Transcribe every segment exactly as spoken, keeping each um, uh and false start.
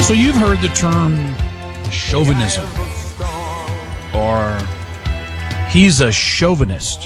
So you've heard the term chauvinism, or he's a chauvinist.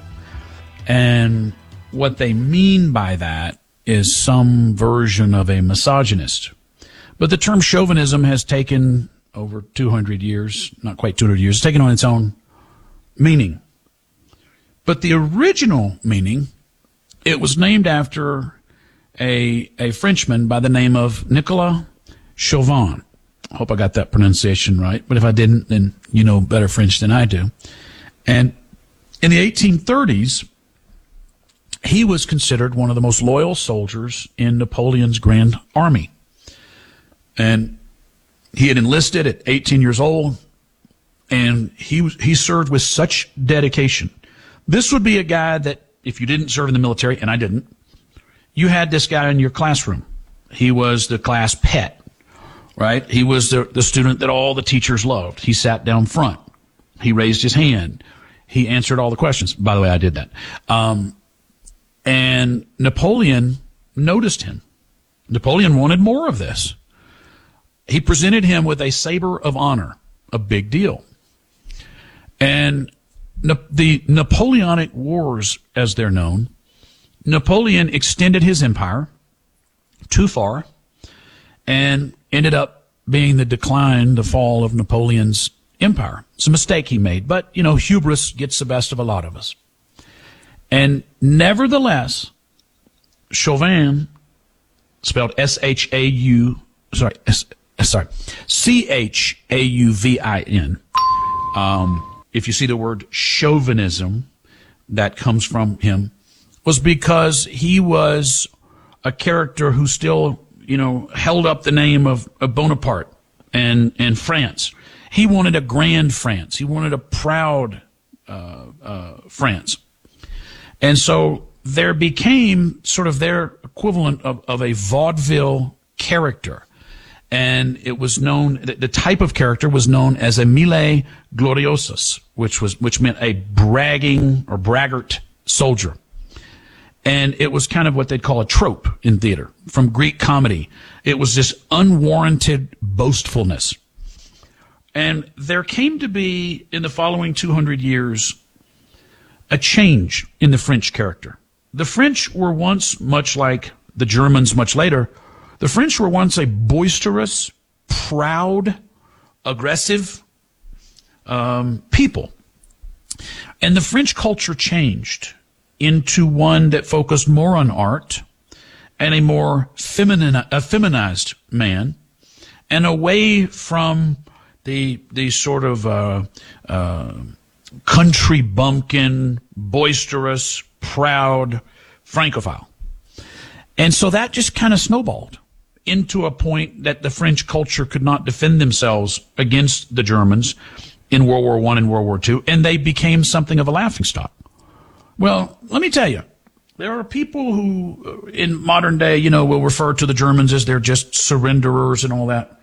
And what they mean by that is some version of a misogynist. But the term chauvinism has taken over two hundred years, not quite two hundred years, it's taken on its own meaning. But the original meaning, it was named after a, a Frenchman by the name of Nicolas Chauvin. I hope I got that pronunciation right, but if I didn't, then you know better French than I do. And in the eighteen thirties, he was considered one of the most loyal soldiers in Napoleon's Grand Army. And he had enlisted at eighteen years old, and he was, he served with such dedication. This would be a guy that, if you didn't serve in the military, and I didn't, you had this guy in your classroom. He was the class pet, right? He was the, the student that all the teachers loved. He sat down front. He raised his hand. He answered all the questions. By the way, I did that. Um, and Napoleon noticed him. Napoleon wanted more of this. He presented him with a saber of honor, a big deal. And na- the Napoleonic Wars, as they're known, Napoleon extended his empire too far and ended up being the decline, the fall of Napoleon's empire. It's a mistake he made, but, you know, hubris gets the best of a lot of us. And nevertheless, Chauvin, spelled S H A U, sorry, S, sorry, C H A U V I N. Um, if you see the word chauvinism, that comes from him, was because he was a character who still, you know, held up the name of, of Bonaparte and, and France. He wanted a grand France. He wanted a proud uh, uh, France. And so there became sort of their equivalent of, of a vaudeville character. And it was known, the type of character was known as a mille gloriosus, which was, which meant a bragging or braggart soldier. And it was kind of what they'd call a trope in theater from Greek comedy. It was this unwarranted boastfulness. And there came to be, in the following two hundred years, a change in the French character. The French were once, much like the Germans much later, the French were once a boisterous, proud, aggressive um, people. And the French culture changed into one that focused more on art and a more feminine, a feminized man, and away from the the sort of uh, uh, country bumpkin, boisterous, proud Francophile. And so that just kind of snowballed into a point that the French culture could not defend themselves against the Germans in World War One and World War Two, and they became something of a laughingstock. Well, let me tell you, there are people who in modern day, you know, will refer to the Germans as they're just surrenderers and all that.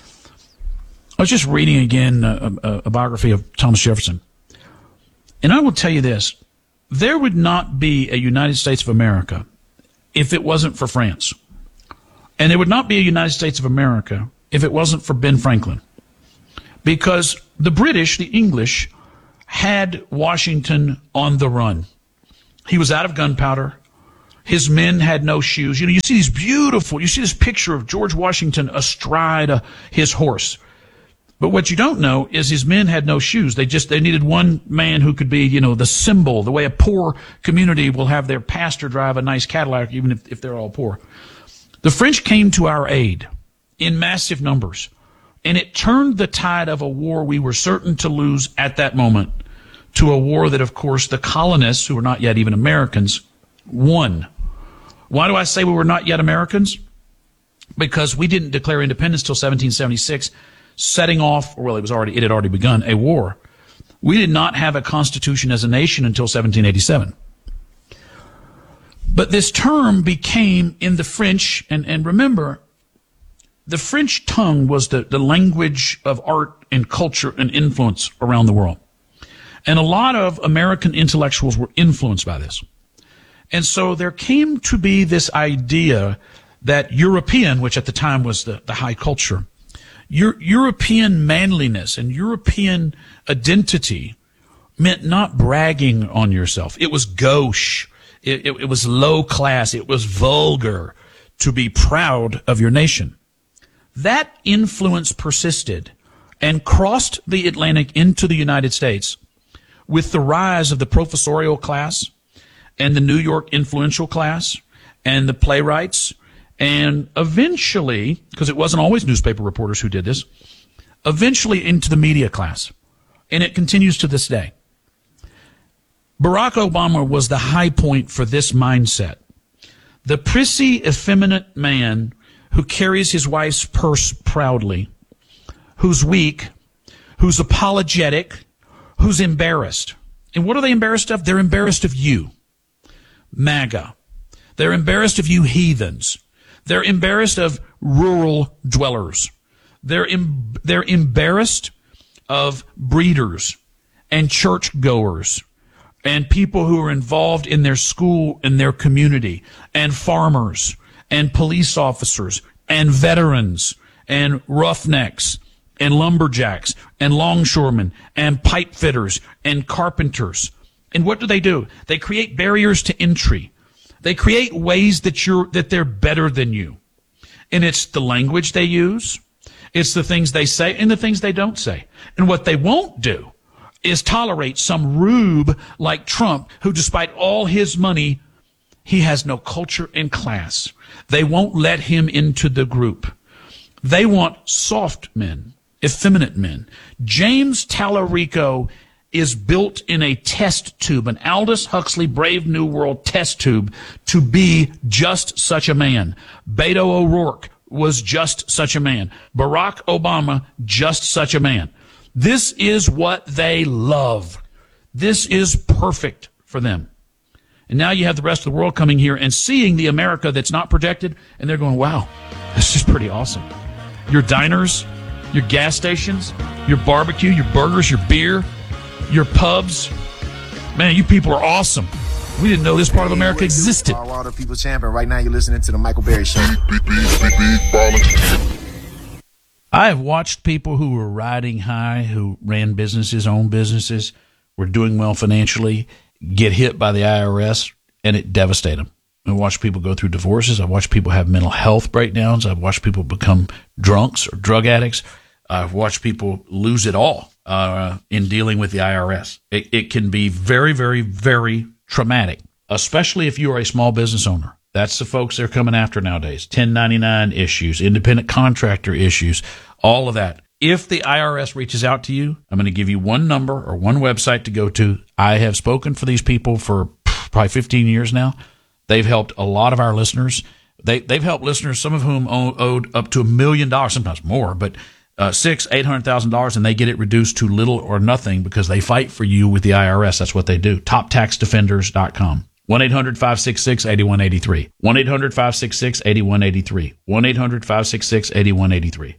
I was just reading again a, a, a biography of Thomas Jefferson. And I will tell you this, there would not be a United States of America if it wasn't for France. And there would not be a United States of America if it wasn't for Ben Franklin. Because the British, the English, had Washington on the run. He was out of gunpowder. His men had no shoes. You know, you see these beautiful, you see this picture of George Washington astride uh, his horse. But what you don't know is his men had no shoes. They just, they needed one man who could be, you know, the symbol, the way a poor community will have their pastor drive a nice Cadillac, even if, if they're all poor. The French came to our aid in massive numbers, and it turned the tide of a war we were certain to lose at that moment to a war that, of course, the colonists, who were not yet even Americans, won. Why do I say we were not yet Americans? Because we didn't declare independence till seventeen seventy-six, setting off, or well, it was already, it had already begun, a war. We did not have a constitution as a nation until seventeen eighty-seven. But this term became in the French, and, and remember, the French tongue was the, the language of art and culture and influence around the world. And a lot of American intellectuals were influenced by this. And so there came to be this idea that European, which at the time was the, the high culture, your European manliness and European identity meant not bragging on yourself. It was gauche. It, it, it was low class. It was vulgar to be proud of your nation. That influence persisted and crossed the Atlantic into the United States with the rise of the professorial class and the New York influential class and the playwrights, and eventually, because it wasn't always newspaper reporters who did this, eventually into the media class. And it continues to this day. Barack Obama was the high point for this mindset. The prissy, effeminate man who carries his wife's purse proudly, who's weak, who's apologetic, who's embarrassed. And what are they embarrassed of? They're embarrassed of you, MAGA. They're embarrassed of you heathens. They're embarrassed of rural dwellers. They're em- they're embarrassed of breeders and churchgoers and people who are involved in their school, in their community, and farmers and police officers and veterans and roughnecks and lumberjacks and longshoremen and pipe fitters and carpenters. And what do they do? They create barriers to entry. They create ways that you're that they're better than you. And it's the language they use, it's the things they say, and the things they don't say. And what they won't do is tolerate some rube like Trump, who despite all his money, he has no culture and class. They won't let him into the group. They want soft men, effeminate men. James Tallarico is built in a test tube, an Aldous Huxley Brave New World test tube, to be just such a man. Beto O'Rourke was just such a man. Barack Obama, just such a man. This is what they love. This is perfect for them. And now you have the rest of the world coming here and seeing the America that's not protected, and they're going, wow, this is pretty awesome. Your diners, your gas stations, your barbecue, your burgers, your beer, your pubs. Man, you people are awesome. We didn't know this part of America existed. Colorado People Champion. Right now you're listening to the Michael Berry Show. I have watched people who were riding high, who ran businesses, owned businesses, were doing well financially, get hit by the I R S, and it devastated them. I've watched people go through divorces. I've watched people have mental health breakdowns. I've watched people become drunks or drug addicts. I've watched people lose it all uh, in dealing with the I R S. It, it can be very, very, very traumatic, especially if you are a small business owner. That's the folks they're coming after nowadays. ten ninety-nine issues, independent contractor issues, all of that. If the I R S reaches out to you, I'm going to give you one number or one website to go to. I have spoken for these people for probably fifteen years now. They've helped a lot of our listeners. They, they've helped listeners, some of whom owed up to a million dollars, sometimes more, but uh, six, eight hundred thousand dollars, and they get it reduced to little or nothing because they fight for you with the I R S. That's what they do. top tax defenders dot com. one eight hundred five six six eight one eight three. one eight hundred five six six eight one eight three. one eight hundred five six six eight one eight three.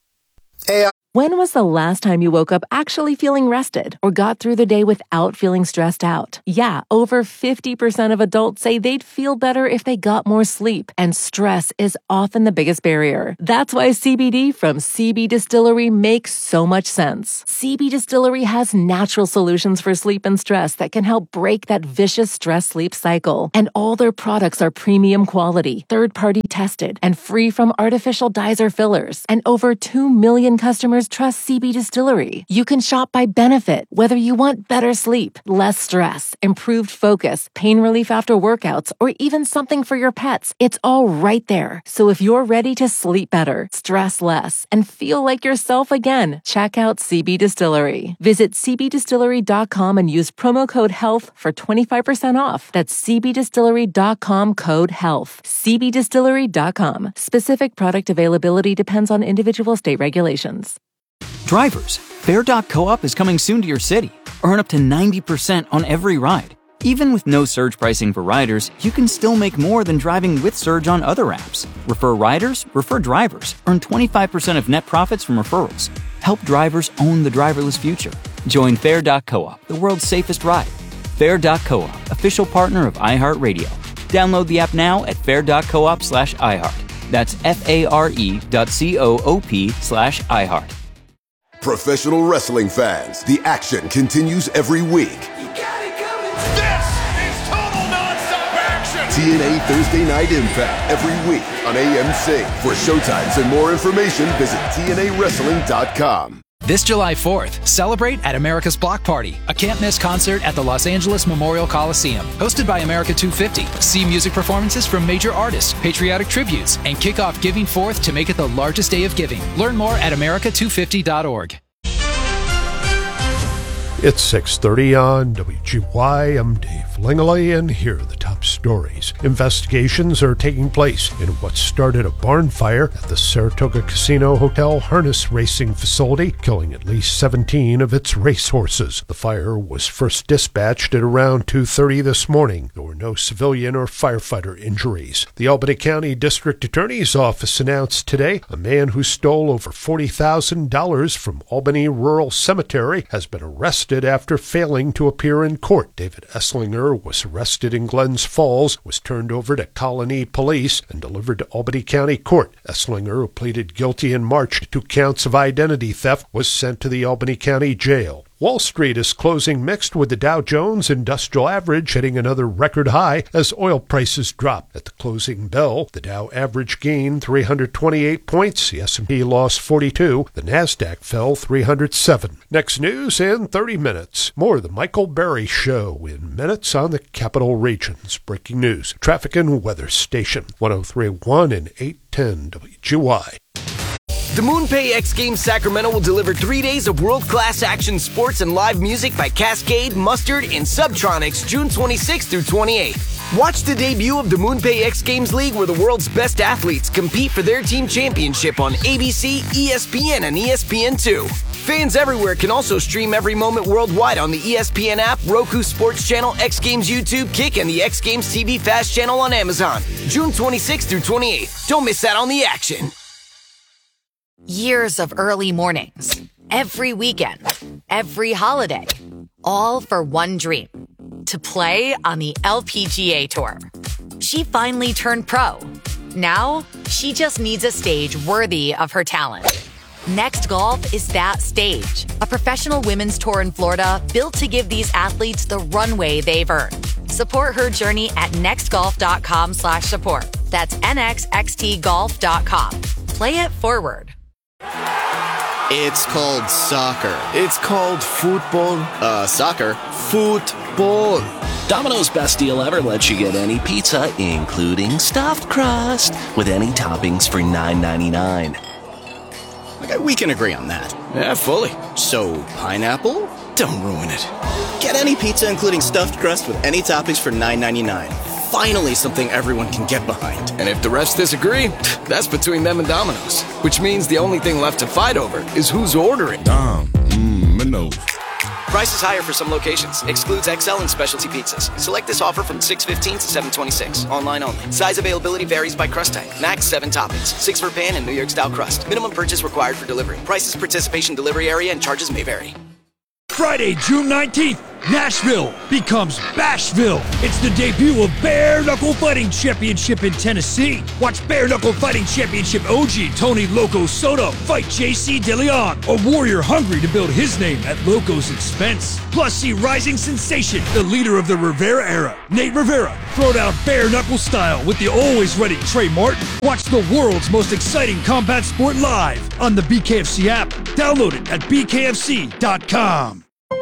Hey, When was the last time you woke up actually feeling rested or got through the day without feeling stressed out? Yeah, over fifty percent of adults say they'd feel better if they got more sleep, and stress is often the biggest barrier. That's why C B D from C B Distillery makes so much sense. C B Distillery has natural solutions for sleep and stress that can help break that vicious stress-sleep cycle. And all their products are premium quality, third-party tested, and free from artificial dyes or fillers. And over two million customers trust C B Distillery. You can shop by benefit, whether you want better sleep, less stress, improved focus, pain relief after workouts, or even something for your pets. It's all right there. So if you're ready to sleep better, stress less, and feel like yourself again, check out C B Distillery. Visit c b distillery dot com and use promo code HEALTH for twenty-five percent off. That's c b distillery dot com code HEALTH. c b distillery dot com. Specific product availability depends on individual state regulations. Drivers, Fare dot coop is coming soon to your city. Earn up to ninety percent on every ride. Even with no surge pricing for riders, you can still make more than driving with Surge on other apps. Refer riders, refer drivers. Earn twenty-five percent of net profits from referrals. Help drivers own the driverless future. Join Fare dot coop, the world's safest ride. Fare dot coop, official partner of iHeartRadio. Download the app now at fare dot coop slash iHeart. That's F-A-R-E dot C-O-O-P slash iHeart. Professional wrestling fans, the action continues every week. You got it coming. This is total nonstop action. T N A Thursday Night Impact every week on A M C. For showtimes and more information, visit T N A wrestling dot com. This July fourth, celebrate at America's Block Party, a can't-miss concert at the Los Angeles Memorial Coliseum. Hosted by America two fifty. See music performances from major artists, patriotic tributes, and kick off Giving Fourth to make it the largest day of giving. Learn more at America two fifty dot org. It's six thirty on W G Y. I'm Dave Langley, and here are the top stories. Investigations are taking place in what started a barn fire at the Saratoga Casino Hotel harness racing facility, killing at least seventeen of its racehorses. The fire was first dispatched at around two thirty this morning. There were no civilian or firefighter injuries. The Albany County District Attorney's Office announced today a man who stole over forty thousand dollars from Albany Rural Cemetery has been arrested after failing to appear in court. David Esslinger was arrested in Glens Falls, was turned over to Colony Police, and delivered to Albany County Court. Esslinger, who pleaded guilty in March to two counts of identity theft, was sent to the Albany County Jail. Wall Street is closing mixed, with the Dow Jones Industrial Average hitting another record high as oil prices drop. At the closing bell, the Dow average gained three hundred twenty-eight points, the S and P lost forty-two, the NASDAQ fell three hundred seven. Next news in thirty minutes. More of the Michael Berry Show in minutes on the Capital Region's breaking news, traffic and weather station, one oh three point one and eight ten W G Y. The MoonPay X Games Sacramento will deliver three days of world-class action sports and live music by Cascade, Mustard, and Subtronics June twenty-sixth through twenty-eighth. Watch the debut of the MoonPay X Games League, where the world's best athletes compete for their team championship on A B C, E S P N, and E S P N two. Fans everywhere can also stream every moment worldwide on the E S P N app, Roku Sports Channel, X Games YouTube, Kick, and the X Games T V Fast Channel on Amazon. June twenty-sixth through twenty-eighth. Don't miss out on the action. Years of early mornings, every weekend, every holiday, all for one dream, to play on the L P G A Tour. She finally turned pro. Now, she just needs a stage worthy of her talent. Next Golf is that stage, a professional women's tour in Florida built to give these athletes the runway they've earned. Support her journey at nextgolf.com slash support. That's N X X T golf dot com. Play it forward. It's called soccer. It's called football. Uh, soccer. Football. Domino's Best Deal Ever lets you get any pizza, including stuffed crust, with any toppings for nine ninety-nine. Okay, we can agree on that. Yeah, fully. So, pineapple? Don't ruin it. Get any pizza, including stuffed crust, with any toppings for nine ninety-nine. Finally, something everyone can get behind. And if the refs disagree, that's between them and Domino's. Which means the only thing left to fight over is who's ordering. Dom, mmm, Minos. Price is higher for some locations. Excludes X L and specialty pizzas. Select this offer from six fifteen to seven twenty-six. Online only. Size availability varies by crust type. Max seven toppings. Six for pan and New York style crust. Minimum purchase required for delivery. Prices, participation, delivery area, and charges may vary. Friday, June nineteenth, Nashville becomes Bashville. It's the debut of Bare Knuckle Fighting Championship in Tennessee. Watch Bare Knuckle Fighting Championship O G Tony Loco Soto fight J C DeLeon, a warrior hungry to build his name at Loco's expense. Plus, see rising sensation, the leader of the Rivera era, Nate Rivera, throw down bare knuckle style with the always ready Trey Martin. Watch the world's most exciting combat sport live on the B K F C app. Download it at B K F C dot com.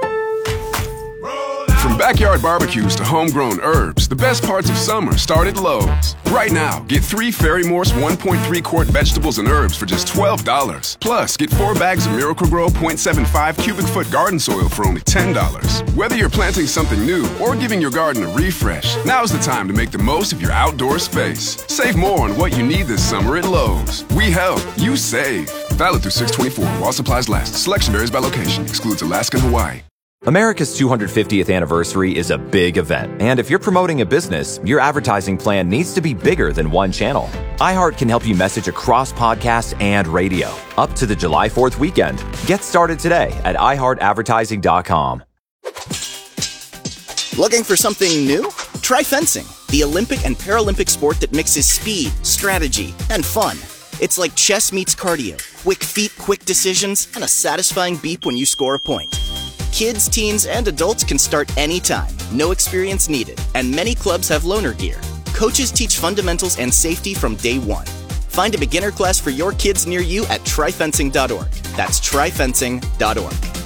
From backyard barbecues to homegrown herbs, the best parts of summer start at Lowe's. Right now, get three Fairy Morse one point three quart vegetables and herbs for just twelve dollars. Plus, get four bags of Miracle-Gro point seven five cubic foot garden soil for only ten dollars. Whether you're planting something new or giving your garden a refresh, now's the time to make the most of your outdoor space. Save more on what you need this summer at Lowe's. We help, you save. Valid through six twenty-four while supplies last. Selection varies by location. Excludes Alaska and Hawaii. America's two hundred fiftieth anniversary is a big event, and if you're promoting a business, your advertising plan needs to be bigger than one channel. iHeart can help you message across podcasts and radio, up to the July fourth weekend. Get started today at i heart advertising dot com. Looking for something new? Try fencing. the Olympic and Paralympic sport that mixes speed, strategy, and fun. It's like chess meets cardio, quick feet, quick decisions, and a satisfying beep when you score a point. Kids, teens, and adults can start anytime, no experience needed, and many clubs have loaner gear. Coaches teach fundamentals and safety from day one. Find a beginner class for your kids near you at tri fencing dot org. That's tri fencing dot org.